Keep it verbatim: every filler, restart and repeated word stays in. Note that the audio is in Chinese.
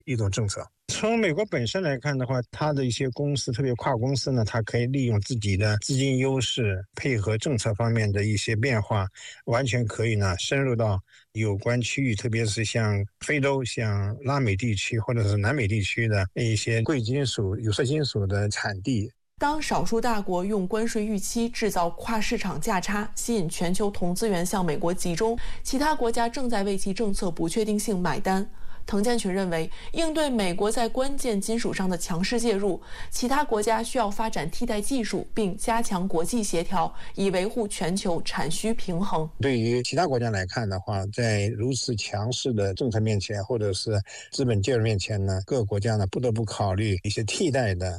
一种政策。从美国本身来看的话，它的一些公司，特别跨公司呢，它可以利用自己的资金优势，配合政策方面的一些变化，完全可以呢深入到有关区域，特别是像非洲、像拉美地区或者是南美地区的一些贵金属、有色金属的产地。 当少数大国用关税预期制造跨市场价差，吸引全球铜资源向美国集中，其他国家正在为其政策不确定性买单。滕建群认为，应对美国在关键金属上的强势介入，其他国家需要发展替代技术，并加强国际协调，以维护全球产需平衡。 对于其他国家来看的话，在如此强势的政策面前，或者是资本介入面前呢，各个国家呢不得不考虑一些替代的